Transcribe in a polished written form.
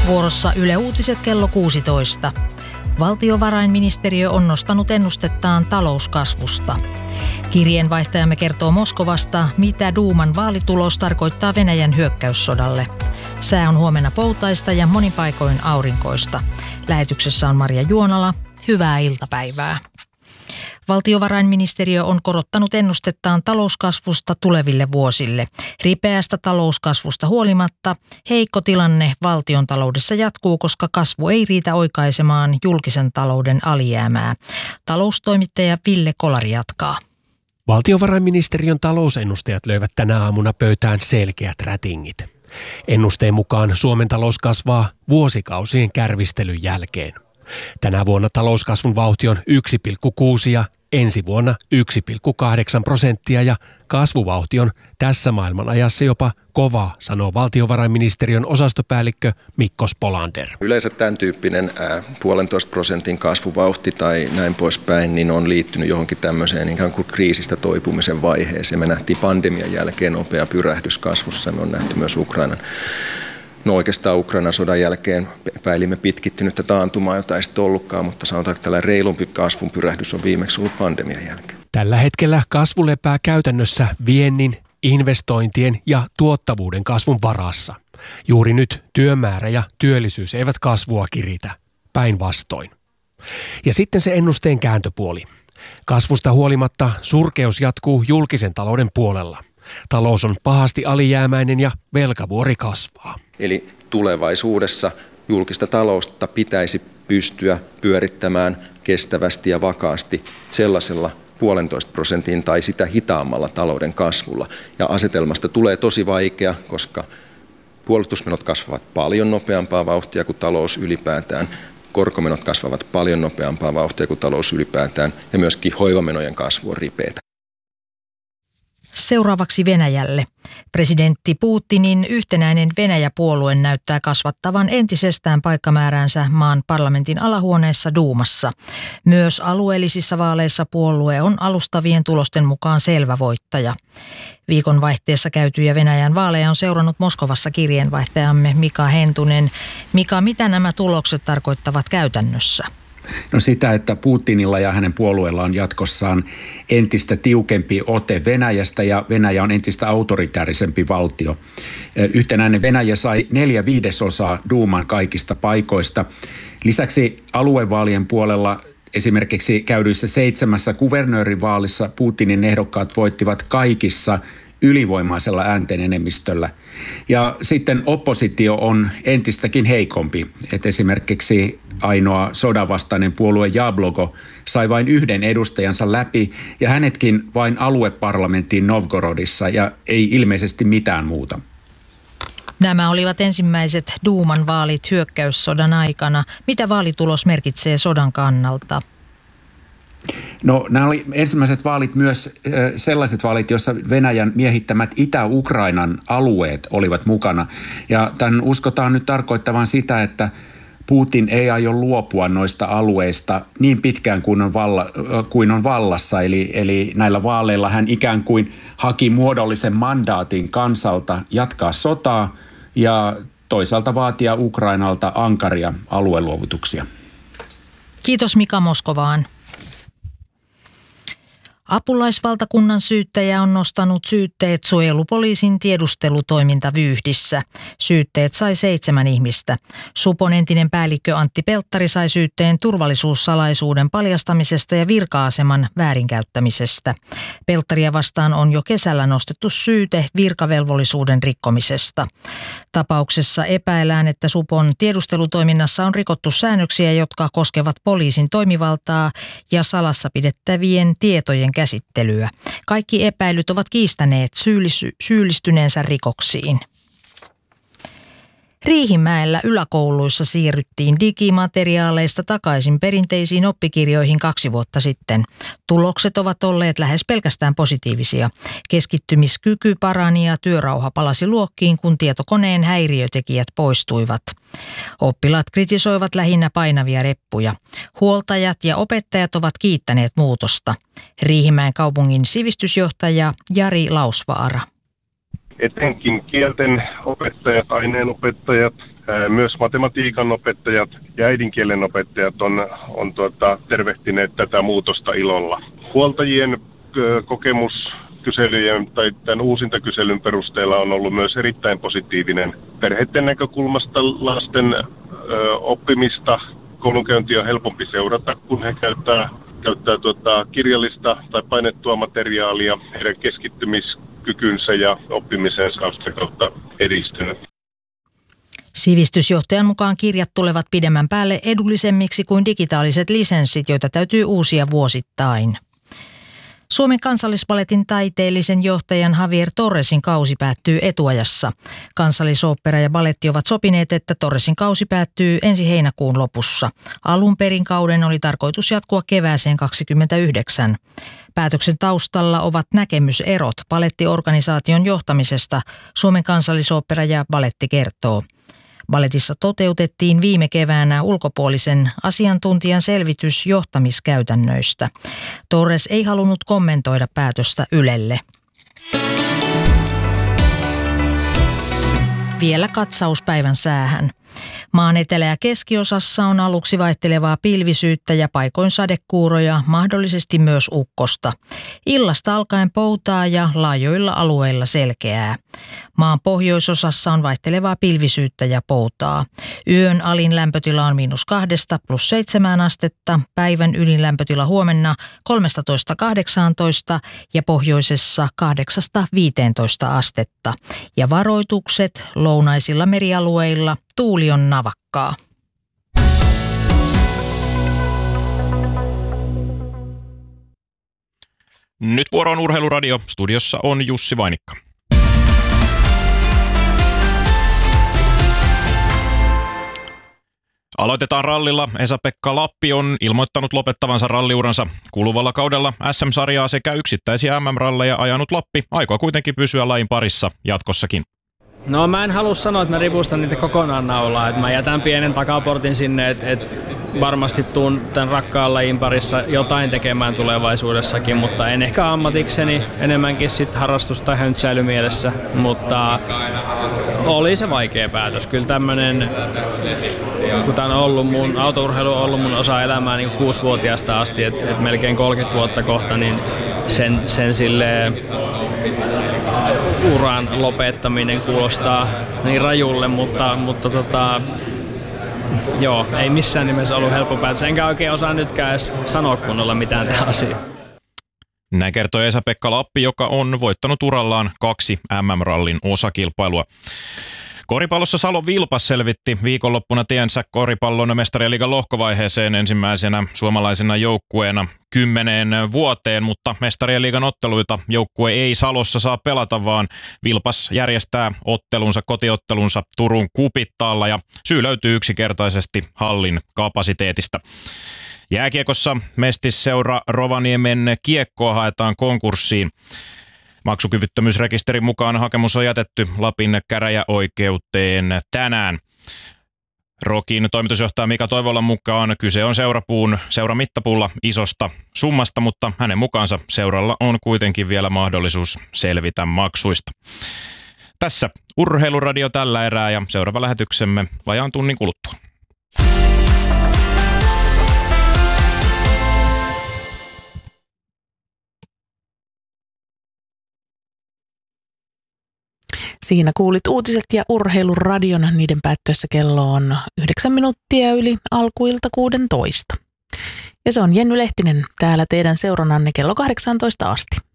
Vuorossa Yle Uutiset kello 16. Valtiovarainministeriö on nostanut ennustettaan talouskasvusta. Kirjeenvaihtajamme kertoo Moskovasta, mitä Duuman vaalitulos tarkoittaa Venäjän hyökkäyssodalle. Sää on huomenna poutaista ja monin paikoin aurinkoista. Lähetyksessä on Marja Juonala. Hyvää iltapäivää. Valtiovarainministeriö on korottanut ennustettaan talouskasvusta tuleville vuosille. Ripeästä talouskasvusta huolimatta heikko tilanne valtiontaloudessa jatkuu, koska kasvu ei riitä oikaisemaan julkisen talouden alijäämää. Taloustoimittaja Ville Kolari jatkaa. Valtiovarainministeriön talousennustajat löivät tänä aamuna pöytään selkeät rätingit. Ennusteen mukaan Suomen talous kasvaa vuosikausien kärvistelyn jälkeen. Tänä vuonna talouskasvun vauhti on 1,6 ja ensi vuonna 1,8% ja kasvuvauhti on tässä maailmanajassa jopa kova, sanoo valtiovarainministeriön osastopäällikkö Mikko Spolander. Yleensä tämän tyyppinen 1,5% kasvuvauhti tai näin poispäin niin on liittynyt johonkin tämmöiseen ikään kuin kriisistä toipumisen vaiheeseen. Me nähtiin pandemian jälkeen nopea pyrähdys kasvussa, me on nähty myös Ukrainan sodan jälkeen epäilimme pitkittynyttä taantumaa, jota ei sitten ollutkaan, mutta sanotaan, että tällainen reilumpi kasvun pyrähdys on viimeksi ollut pandemian jälkeen. Tällä hetkellä kasvu lepää käytännössä viennin, investointien ja tuottavuuden kasvun varassa. Juuri nyt työmäärä ja työllisyys eivät kasvua kiritä, päinvastoin. Ja sitten se ennusteen kääntöpuoli. Kasvusta huolimatta surkeus jatkuu julkisen talouden puolella. Talous on pahasti alijäämäinen ja velkavuori kasvaa. Eli tulevaisuudessa julkista taloutta pitäisi pystyä pyörittämään kestävästi ja vakaasti sellaisella 1,5% tai sitä hitaammalla talouden kasvulla. Ja asetelmasta tulee tosi vaikea, koska puolustusmenot kasvavat paljon nopeampaa vauhtia kuin talous ylipäätään. Korkomenot kasvavat paljon nopeampaa vauhtia kuin talous ylipäätään ja myöskin hoivamenojen kasvu on ripeätä. Seuraavaksi Venäjälle. Presidentti Putinin yhtenäinen Venäjä-puolue näyttää kasvattavan entisestään paikkamääräänsä maan parlamentin alahuoneessa Duumassa. Myös alueellisissa vaaleissa puolue on alustavien tulosten mukaan selvä voittaja. Viikonvaihteessa käytyjä Venäjän vaaleja on seurannut Moskovassa kirjeenvaihtajamme Mika Hentunen. Mika, mitä nämä tulokset tarkoittavat käytännössä? No sitä, että Putinilla ja hänen puolueellaan on jatkossaan entistä tiukempi ote Venäjästä ja Venäjä on entistä autoritäärisempi valtio. Yhtenäinen Venäjä sai 4/5 Duuman kaikista paikoista. Lisäksi aluevaalien puolella esimerkiksi käydyissä 7 kuvernöörivaalissa Putinin ehdokkaat voittivat kaikissa ylivoimaisella äänten enemmistöllä. Ja sitten oppositio on entistäkin heikompi. Et esimerkiksi ainoa sodanvastainen puolue Jablogo sai vain 1 edustajansa läpi ja hänetkin vain alueparlamenttiin Novgorodissa ja ei ilmeisesti mitään muuta. Nämä olivat ensimmäiset Duuman vaalit hyökkäyssodan aikana. Mitä vaalitulos merkitsee sodan kannalta? No nämä oli ensimmäiset vaalit myös sellaiset vaalit, joissa Venäjän miehittämät Itä-Ukrainan alueet olivat mukana. Ja tämän uskotaan nyt tarkoittavan sitä, että Putin ei aio luopua noista alueista niin pitkään kuin on vallassa. Eli näillä vaaleilla hän ikään kuin haki muodollisen mandaatin kansalta jatkaa sotaa ja toisaalta vaatia Ukrainalta ankaria alueluovutuksia. Kiitos Mika Moskovaan. Apulaisvaltakunnan syyttäjä on nostanut syytteet suojelupoliisin tiedustelutoimintavyyhdissä. Syytteet sai 7 ihmistä. Supon entinen päällikkö Antti Pelttari sai syytteen turvallisuussalaisuuden paljastamisesta ja virka-aseman väärinkäyttämisestä. Pelttaria vastaan on jo kesällä nostettu syyte virkavelvollisuuden rikkomisesta. Tapauksessa epäillään, että Supon tiedustelutoiminnassa on rikottu säännöksiä, jotka koskevat poliisin toimivaltaa ja salassa pidettävien tietojen käsittelyä. Kaikki epäilyt ovat kiistäneet syyllistyneensä rikoksiin. Riihimäellä yläkouluissa siirryttiin digimateriaaleista takaisin perinteisiin oppikirjoihin 2 vuotta sitten. Tulokset ovat olleet lähes pelkästään positiivisia. Keskittymiskyky parani ja työrauha palasi luokkiin, kun tietokoneen häiriötekijät poistuivat. Oppilaat kritisoivat lähinnä painavia reppuja. Huoltajat ja opettajat ovat kiittäneet muutosta. Riihimäen kaupungin sivistysjohtaja Jari Lausvaara. Etenkin kielten opettajat, aineenopettajat Myös matematiikan opettajat ja äidinkielen opettajat on tervehtineet tätä muutosta ilolla. Huoltajien kokemus kyselyjen tai tämän uusintakyselyn perusteella on ollut myös erittäin positiivinen. Perheiden näkökulmasta lasten oppimista, koulunkäyntiä on helpompi seurata, kun he käyttää kirjallista tai painettua materiaalia. Heidän keskittymiskykynsä ja oppimisensa on sitä kautta edistynyt. Sivistysjohtajan mukaan kirjat tulevat pidemmän päälle edullisemmiksi kuin digitaaliset lisenssit, joita täytyy uusia vuosittain. Suomen Kansallisballetin taiteellisen johtajan Javier Torresin kausi päättyy etuajassa. Kansallisooppera ja balletti ovat sopineet, että Torresin kausi päättyy ensi heinäkuun lopussa. Alun perin kauden oli tarkoitus jatkua kevääseen 2029. Päätöksen taustalla ovat näkemyserot ballettiorganisaation johtamisesta, Suomen Kansallisooppera ja balletti kertoo. Balletissa toteutettiin viime keväänä ulkopuolisen asiantuntijan selvitys johtamiskäytännöistä. Torres ei halunnut kommentoida päätöstä Ylelle. Vielä katsaus päivän säähän. Maan etelä- ja keskiosassa on aluksi vaihtelevaa pilvisyyttä ja paikoin sadekuuroja, mahdollisesti myös ukkosta. Illasta alkaen poutaa ja laajoilla alueilla selkeää. Maan pohjoisosassa on vaihtelevaa pilvisyyttä ja poutaa. Yön alin lämpötila on -2 +7 astetta, päivän ylin lämpötila huomenna 13–18 ja pohjoisessa 8–15 astetta. Ja varoitukset lounaisilla merialueilla: tuuli on navakkaa. Nyt vuoro on Urheiluradio. Studiossa on Jussi Vainikka. Aloitetaan rallilla. Esa-Pekka Lappi on ilmoittanut lopettavansa ralliuransa. Kuluvalla kaudella SM-sarjaa sekä yksittäisiä MM-ralleja ajanut Lappi aikoo kuitenkin pysyä lajin parissa jatkossakin. No mä en halua sanoa, että mä ripustan niitä kokonaan naulaan. Että mä jätän pienen takaportin sinne, että varmasti tuun tämän rakkaan lajin parissa jotain tekemään tulevaisuudessakin, mutta en ehkä ammatikseni, enemmänkin sit harrastus- tai höntsäilymielessä. Mutta oli se vaikea päätös. Kyllä tämmönen, kun tää on ollut autourheilu on ollut mun osa elämää niin 6-vuotiaasta asti, että melkein 30 vuotta kohta, niin sen silleen uran lopettaminen kuulostaa niin rajulle, mutta joo, ei missään nimessä ollut helppo päätös. Enkä oikein osaa nytkään edes sanoa kunnolla mitään tähän asiaan. Näin kertoi Esa-Pekka Lappi, joka on voittanut urallaan 2 MM-rallin osakilpailua. Koripallossa Salon Vilpas selvitti viikonloppuna tiensä koripallon Mestariliigan lohkovaiheeseen ensimmäisenä suomalaisena joukkueena 10 vuoteen, mutta Mestariliigan otteluita joukkue ei Salossa saa pelata, vaan Vilpas järjestää kotiottelunsa Turun Kupittaalla ja syy löytyy yksinkertaisesti hallin kapasiteetista. Jääkiekossa Mestisseura Rovaniemen kiekkoa haetaan konkurssiin. Maksukyvyttömyysrekisterin mukaan hakemus on jätetty Lapin käräjäoikeuteen tänään. Rokin toimitusjohtaja Mika Toivolan mukaan kyse on seuramittapuulla isosta summasta, mutta hänen mukaansa seuralla on kuitenkin vielä mahdollisuus selvitä maksuista. Tässä Urheiluradio tällä erää ja seuraava lähetyksemme vajaan tunnin kuluttua. Siinä kuulit uutiset ja Urheiluradion, niiden päättyessä kello on 9 minuuttia yli alkuilta 16. Ja se on Jenny Lehtinen täällä teidän seurannanne kello 18 asti.